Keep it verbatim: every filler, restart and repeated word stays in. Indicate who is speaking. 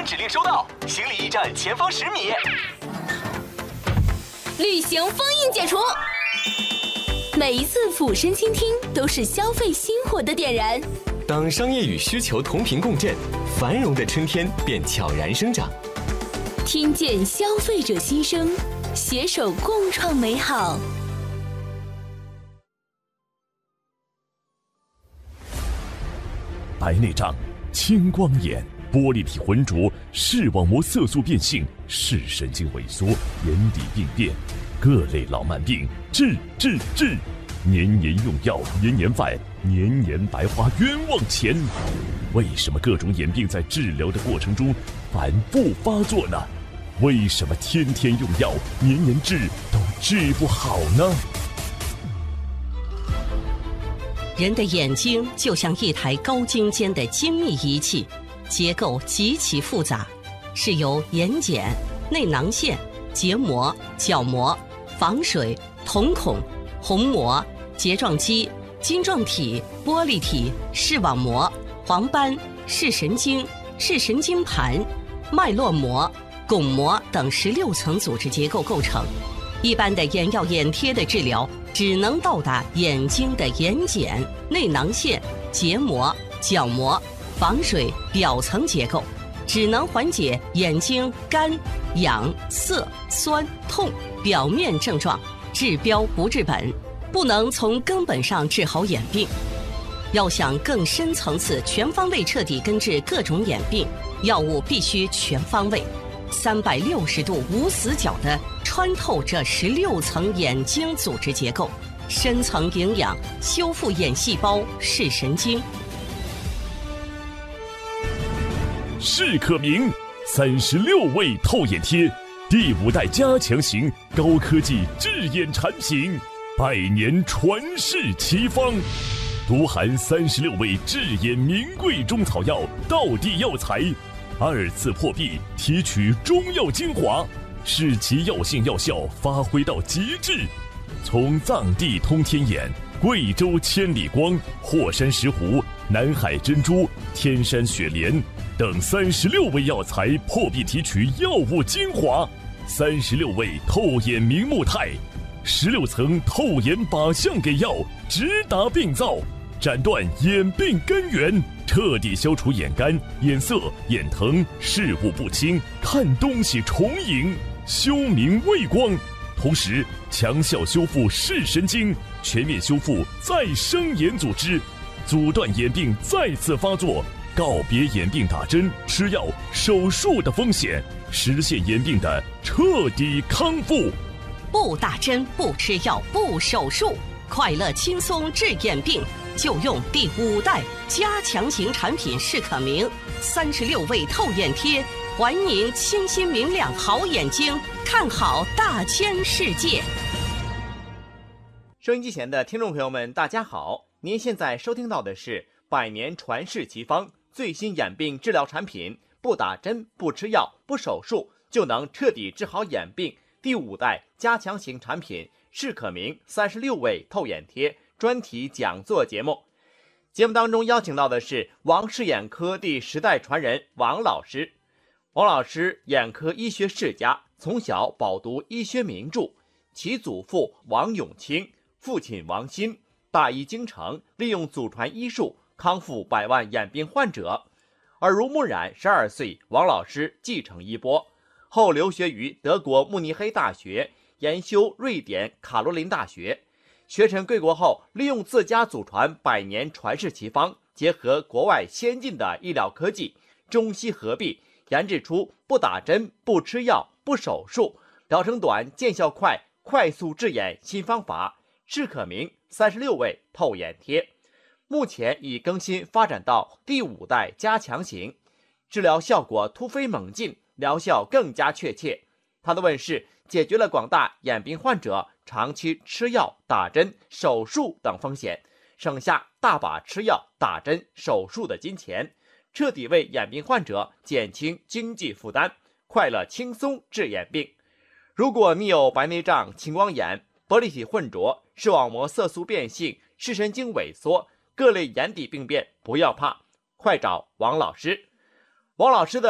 Speaker 1: 官指令收到，行李驿站前方十米。
Speaker 2: 旅行封印解除。每一次俯身倾听，都是消费心火的点燃。
Speaker 1: 当商业与需求同频共振，繁荣的春天便悄然生长。
Speaker 2: 听见消费者心声，携手共创美好。
Speaker 3: 白内障、青光眼、玻璃体浑浊、视网膜色素变性、视神经萎缩、眼底病变，各类老慢病治治治，年年用药，年年犯，年年白花冤枉钱。为什么各种眼病在治疗的过程中反复发作呢？为什么天天用药，年年治都治不好呢？
Speaker 4: 人的眼睛就像一台高精尖的精密仪器，结构极其复杂，是由眼睑、内囊腺、结膜、角膜、房水、瞳孔、虹膜、睫状肌、晶状体、玻璃体、视网膜、黄斑、视神经、视神经盘、脉络膜、巩膜等十六层组织结构构成。一般的眼药眼贴的治疗只能到达眼睛的眼睑、内囊腺、结膜、角膜、房水表层结构，只能缓解眼睛干、痒、涩、酸、痛表面症状，治标不治本，不能从根本上治好眼病。要想更深层次、全方位彻底根治各种眼病，药物必须全方位、三百六十度无死角地穿透这十六层眼睛组织结构，深层营养，修复眼细胞、视神经。
Speaker 3: 视可明三十六味透眼贴，第五代加强型高科技治眼产品，百年传世奇方，独含三十六味治眼名贵中草药道地药材，二次破壁提取中药精华，使其药性药效发挥到极致。从藏地通天眼、贵州千里光、霍山石斛、南海珍珠、天山雪莲等三十六味药材破壁提取药物精华，三十六味透眼明目肽，十六层透眼靶向给药，直达病灶，斩断眼病根源，彻底消除眼干、眼涩、眼疼、视物不清、看东西重影、休明畏光，同时强效修复视神经，全面修复再生眼组织，阻断眼病再次发作，告别眼病打针、吃药、手术的风险，实现眼病的彻底康复。
Speaker 4: 不打针、不吃药、不手术，快乐轻松治眼病，就用第五代加强型产品视可明三十六味透眼贴，还您清新明亮好眼睛，看好大千世界。
Speaker 5: 收音机前的听众朋友们，大家好，您现在收听到的是百年传世奇方最新眼病治疗产品，不打针、不吃药、不手术就能彻底治好眼病第五代加强型产品视可明三十六味透眼贴专题讲座节目。节目当中邀请到的是王氏眼科第十代传人王老师。王老师眼科医学世家，从小饱读医学名著，其祖父王永清、父亲王新大医精诚，利用祖传医术康复百万眼病患者。耳濡目染，十二岁，王老师继承衣钵，后留学于德国慕尼黑大学，研修瑞典卡罗琳大学。学成归国后，利用自家祖传百年传世奇方，结合国外先进的医疗科技，中西合璧，研制出不打针、不吃药、不手术，疗程短、见效快、快速治眼新方法视可明三十六味透眼贴。目前已更新发展到第五代加强型，治疗效果突飞猛进，疗效更加确切。它的问世解决了广大眼病患者长期吃药、打针、手术等风险，省下大把吃药、打针、手术的金钱，彻底为眼病患者减轻经济负担，快乐轻松治眼病。如果你有白内障、青光眼、玻璃体混浊、视网膜色素变性、视神经萎缩、各类眼底病变，不要怕，快找王老师。王老师的